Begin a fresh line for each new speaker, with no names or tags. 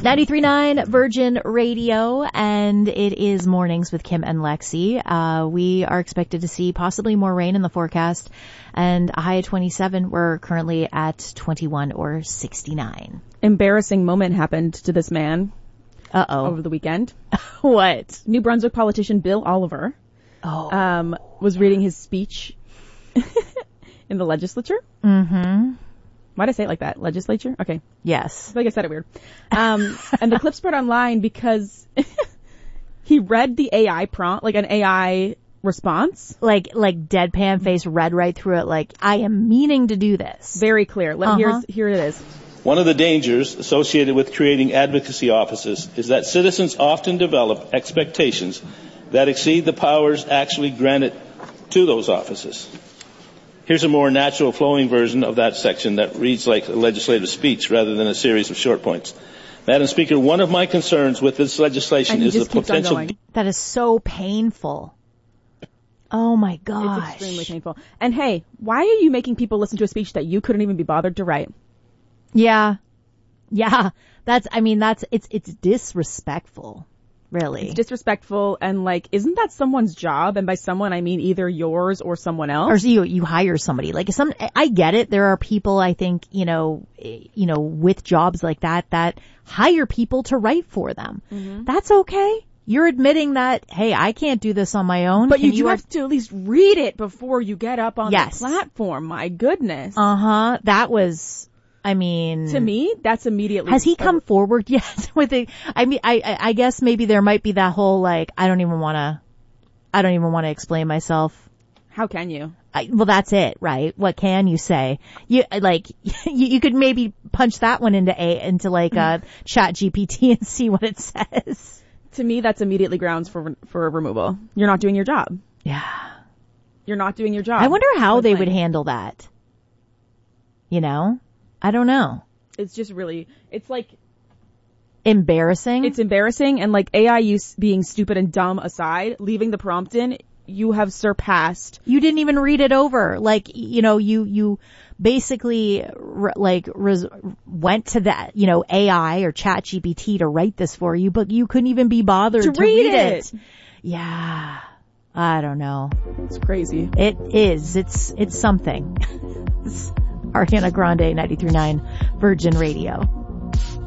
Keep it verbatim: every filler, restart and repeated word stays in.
ninety-three point nine Virgin Radio, and it is Mornings with Kim and Lexi. Uh, we are expected to see possibly more rain in the forecast, and a high of twenty-seven. We're currently at twenty-one or sixty-nine.
Embarrassing moment happened to this man.
Uh-oh.
Over the weekend.
What?
New Brunswick politician Bill Oliver
oh.
um, was reading his speech in the legislature.
Mm-hmm.
Why'd I say it like that? Legislature? Okay.
Yes.
I feel like I said it weird. Um, and the clip spread online because he read the A I prompt, like an A I response.
Like, like deadpan face read right through it like, I am meaning to do this.
Very clear. Let,
uh-huh.
here's, here it is.
One of the dangers associated with creating advocacy offices is that citizens often develop expectations that exceed the powers actually granted to those offices. Here's a more natural flowing version of that section that reads like a legislative speech rather than a series of short points. Madam Speaker, one of my concerns with this legislation is the potential...
That is so painful. Oh my gosh.
It's extremely painful. And hey, why are you making people listen to a speech that you couldn't even be bothered to write?
Yeah. Yeah. That's, I mean, that's, it's, it's disrespectful. Really.
It's disrespectful, and like, isn't that someone's job? And by someone, I mean either yours or someone else.
Or so you, you hire somebody. Like some, I get it. There are people, I think, you know, you know, with jobs like that, that hire people to write for them. Mm-hmm. That's okay. You're admitting that, hey, I can't do this on my own.
But
Can
you, you
have
have to at least read it before you get up on
yes.
the platform. My goodness.
Uh-huh. That was... I mean,
to me, that's immediately.
Has he come forward yet with it? I mean, I, I guess maybe there might be that whole like, I don't even want to, I don't even want to explain myself.
How can you?
I, well, that's it, right? What can you say? You like, you, you could maybe punch that one into a into like a Chat G P T and see what it says.
To me, that's immediately grounds for for removal. You're not doing your job.
Yeah,
you're not doing your job.
I wonder how they would handle that. You know. I don't know.
It's just really, it's like...
Embarrassing?
It's embarrassing, and like A I use being stupid and dumb aside, leaving the prompt in, you have surpassed...
You didn't even read it over. Like, you know, you, you basically, re- like, res- went to that, you know, A I or Chat G P T to write this for you, but you couldn't even be bothered to,
to
read,
read it.
it. Yeah. I don't know.
It's crazy.
It is. It's, it's something. Ariana Grande, ninety-three point nine Virgin Radio.